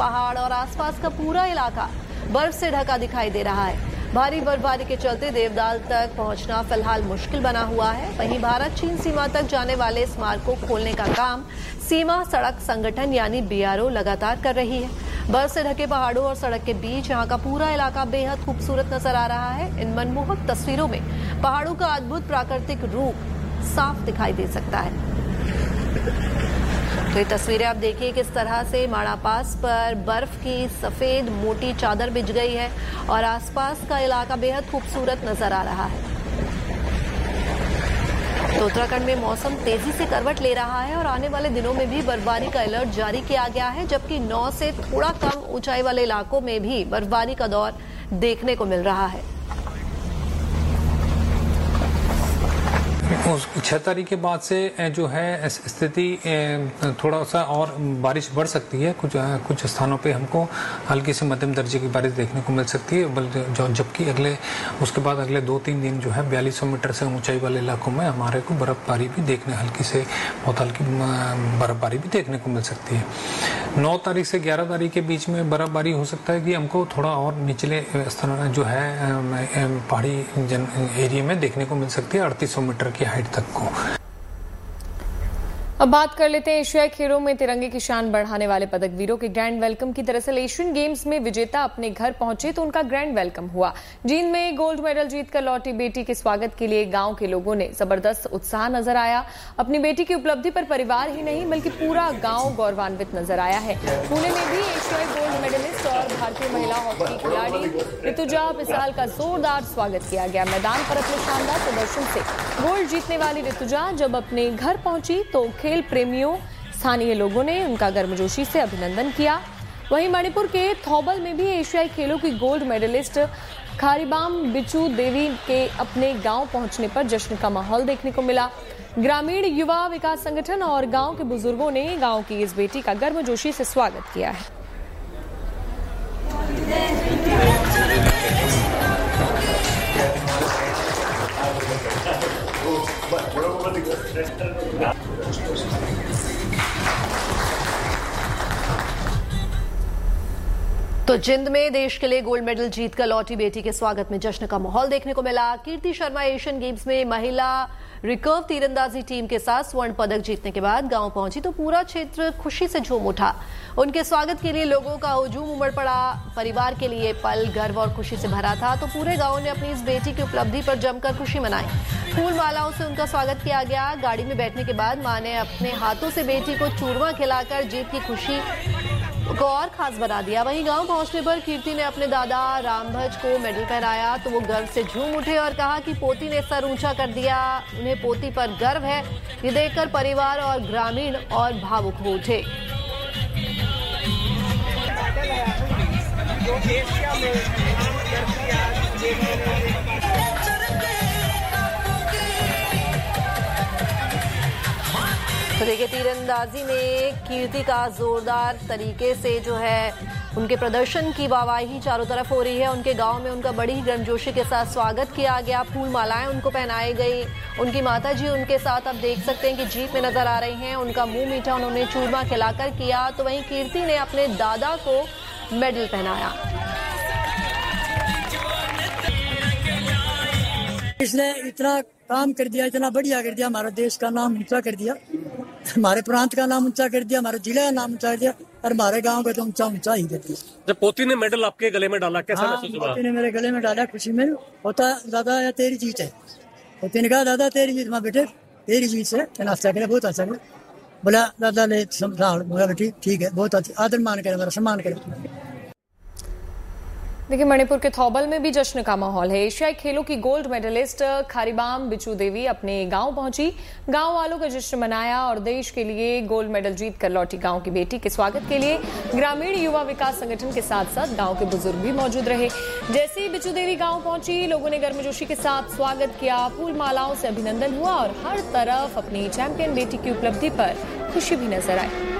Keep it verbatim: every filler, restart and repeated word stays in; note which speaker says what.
Speaker 1: पहाड़ और आसपास का पूरा इलाका बर्फ से ढका दिखाई दे रहा है। भारी बर्फबारी के चलते देवदाल तक पहुंचना फिलहाल मुश्किल बना हुआ है। वहीं भारत चीन सीमा तक जाने वाले इस मार्ग को खोलने का काम सीमा सड़क संगठन यानी बी आर ओ लगातार कर रही है। बर्फ से ढके पहाड़ों और सड़क के बीच यहाँ का पूरा इलाका बेहद खूबसूरत नजर आ रहा है। इन मनमोहक तस्वीरों में पहाड़ों का अद्भुत प्राकृतिक रूप साफ दिखाई दे सकता है। तो ये तस्वीरें आप देखिए किस तरह से माड़ा पास पर बर्फ की सफेद मोटी चादर बिछ गई है और आसपास का इलाका बेहद खूबसूरत नजर आ रहा है। तो उत्तराखंड में मौसम तेजी से करवट ले रहा है और आने वाले दिनों में भी बर्फबारी का अलर्ट जारी किया गया है, जबकि नौ से थोड़ा कम ऊंचाई वाले इलाकों में भी बर्फबारी का दौर देखने को मिल रहा है।
Speaker 2: छह तारीख के बाद से जो है स्थिति थोड़ा सा और बारिश बढ़ सकती है। कुछ कुछ स्थानों पे हमको हल्की से मध्यम दर्जे की बारिश देखने को मिल सकती है, जबकि अगले उसके बाद अगले दो तीन दिन जो है बयालीस सौ मीटर से ऊंचाई वाले इलाकों में हमारे को बर्फबारी भी देखने हल्की से बहुत हल्की बर्फबारी भी देखने को मिल सकती है। नौ तारीख से ग्यारह तारीख के बीच में बर्फबारी हो सकता है कि हमको थोड़ा और निचले स्थान जो है पहाड़ी एरिया में देखने को मिल सकती है अड़तीस सौ मीटर की हाइट तक को।
Speaker 3: अब बात कर लेते हैं एशियाई खेलों में तिरंगे की शान बढ़ाने वाले पदक वीरों के ग्रैंड वेलकम की। दरअसल एशियन गेम्स में विजेता अपने घर पहुंचे तो उनका ग्रैंड वेलकम हुआ। जींद में गोल्ड मेडल जीतकर लौटी बेटी के स्वागत के लिए गांव के लोगों ने जबरदस्त उत्साह नजर आया। अपनी बेटी की उपलब्धि पर परिवार ही नहीं बल्कि पूरा गांव गौरवान्वित नजर आया है। पुणे में भी एशियाई गोल्ड मेडलिस्ट और भारतीय महिला हॉकी खिलाड़ी ऋतुजा पिसाल का जोरदार स्वागत किया गया। मैदान पर अपने शानदार प्रदर्शन से गोल्ड जीतने वाली ऋतुजा जब अपने घर पहुंची तो खेल प्रेमियों स्थानीय लोगों ने उनका गर्मजोशी से अभिनंदन किया। वहीं मणिपुर के थौबल में भी एशियाई खेलों की गोल्ड मेडलिस्ट खारिबाम बिचू देवी के अपने गांव पहुंचने पर जश्न का माहौल देखने को मिला। ग्रामीण युवा विकास संगठन और गांव के बुजुर्गों ने गांव की इस बेटी का गर्मजोशी से स्वागत किया है।
Speaker 1: तो जिंद में देश के लिए गोल्ड मेडल जीतकर लौटी बेटी के स्वागत में जश्न का माहौल देखने को मिला। कीर्ति शर्मा एशियन गेम्स में महिला रिकर्व तीरंदाजी टीम के साथ स्वर्ण पदक जीतने के बाद गांव पहुंची तो पूरा क्षेत्र खुशी से झूम उठा। उनके स्वागत के लिए लोगों का हुजूम उमड़ पड़ा। परिवार के लिए पल गर्व और खुशी से भरा था। तो पूरे गांव ने अपनी इस बेटी की उपलब्धि पर जमकर खुशी मनाई। फूल मालाओं से उनका स्वागत किया गया। गाड़ी में बैठने के बाद मां ने अपने हाथों से बेटी को चूरमा खिलाकर जीत की खुशी को और खास बना दिया। वहीं गांव पहुंचने पर कीर्ति ने अपने दादा रामभज को मेडल पहनाया तो वो गर्व से झूम उठे और कहा कि पोती ने सर ऊंचा कर दिया। उन्हें पोती पर गर्व है। ये देखकर परिवार और ग्रामीण और भावुक हो उठे। तो देखिए तीरंदाजी में कीर्ति का जोरदार तरीके से जो है उनके प्रदर्शन की वाहवाही चारों तरफ हो रही है। उनके गांव में उनका बड़ी ही गर्मजोशी के साथ स्वागत किया गया। फूल मालाएं उनको पहनाई गई। उनकी माताजी उनके साथ आप देख सकते हैं कि जीप में नजर आ रही हैं। उनका मुंह मीठा उन्होंने चूरमा खिलाकर किया। तो वहीं कीर्ति ने अपने दादा को मेडल पहनाया।
Speaker 4: इसने इतना काम कर दिया, इतना बढ़िया कर दिया, हमारा देश का नाम ऊंचा कर दिया, हमारे प्रांत का नाम ऊंचा कर दिया, हमारे जिले का नाम ऊंचा कर दिया और हमारे गांव का तो ऊंचा ऊंचा ही कर दिया।
Speaker 5: जब पोती ने मेडल आपके गले में डाला कैसा महसूस हुआ?
Speaker 4: पोती ने मेरे गले में डाला, खुशी में होता दादा या तेरी जीत है। पोती ने कहा दादा तेरी जीत, माँ बेटे तेरी जीत से नाश्ता करे, बहुत अच्छा करे। बोला दादा ने बोला बेटी ठीक है, बहुत अच्छा आदर मान करे, मेरा सम्मान करे।
Speaker 3: देखिए मणिपुर के थौबल में भी जश्न का माहौल है। एशियाई खेलों की गोल्ड मेडलिस्ट खारिबाम बिचू देवी अपने गांव पहुंची। गांव वालों का जश्न मनाया और देश के लिए गोल्ड मेडल जीत कर लौटी गांव की बेटी के स्वागत के लिए ग्रामीण युवा विकास संगठन के साथ साथ गांव के बुजुर्ग भी मौजूद रहे। जैसे ही बिचू देवी गांव पहुंची लोगों ने गर्मजोशी के साथ स्वागत किया। फूल मालाओं से अभिनंदन हुआ और हर तरफ अपनी चैंपियन बेटी की उपलब्धि पर खुशी भी नजर आई।